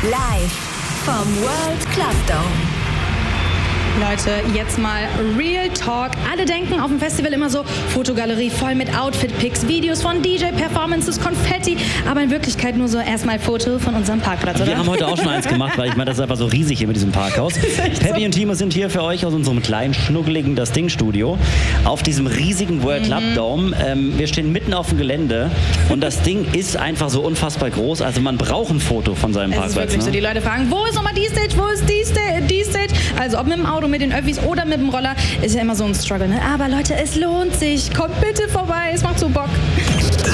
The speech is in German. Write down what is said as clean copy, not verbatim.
Live vom World Club Dome. Leute, jetzt mal Real Talk. Alle denken auf dem Festival immer so, Fotogalerie voll mit Outfit-Pics, Videos von DJ-Performances, Konfetti, aber in Wirklichkeit nur so erstmal Foto von unserem Parkplatz, oder? Wir haben heute auch schon eins gemacht, weil ich meine, das ist einfach so riesig hier mit diesem Parkhaus. Peppy so. Und Timo sind hier für euch aus unserem kleinen, schnuggeligen Das Ding-Studio auf diesem riesigen World Club Dome. Wir stehen mitten auf dem Gelände und das Ding ist einfach so unfassbar groß, also man braucht ein Foto von seinem Parkplatz. Es ist wirklich so, die Leute fragen, wo ist nochmal die Stage, wo ist die Stage? Also ob mit dem Auto, mit den Öffis oder mit dem Roller, ist ja immer so ein Struggle, ne? Aber Leute, es lohnt sich. Kommt bitte vorbei, es macht so Bock.